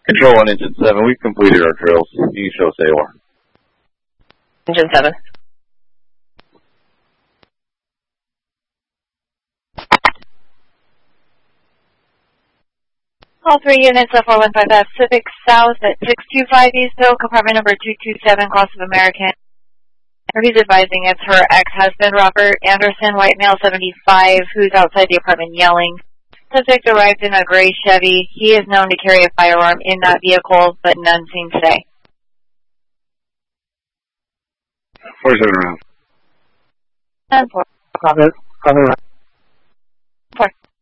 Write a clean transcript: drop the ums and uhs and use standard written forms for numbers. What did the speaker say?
Control 1, Engine 7, we've completed our drills. You can show SAOR. Engine 7. All 3 units of 415 Pacific South at 625 East Hill, compartment number 227, Cross of American. He's advising it's her ex-husband, Robert Anderson, white male, 75, who's outside the apartment yelling. Subject arrived in a gray Chevy. He is known to carry a firearm in that vehicle, but none seen today. 47 rounds. And 4. Copy. 4.